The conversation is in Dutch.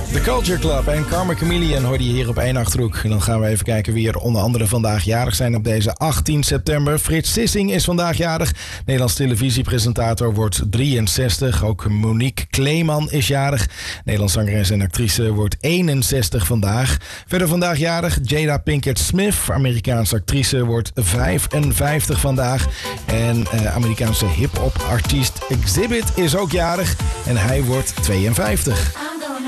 The Culture Club en Karma Chameleon hoorde je hier op 1 Achterhoek. En dan gaan we even kijken wie er onder andere vandaag jarig zijn op deze 18 september. Frits Sissing is vandaag jarig. Nederlands televisiepresentator wordt 63. Ook Monique Kleeman is jarig. Nederlands zangeres en actrice wordt 61 vandaag. Verder vandaag jarig Jada Pinkett Smith. Amerikaanse actrice wordt 55 vandaag. En Amerikaanse hip-hop artiest Xzibit is ook jarig. En hij wordt 52.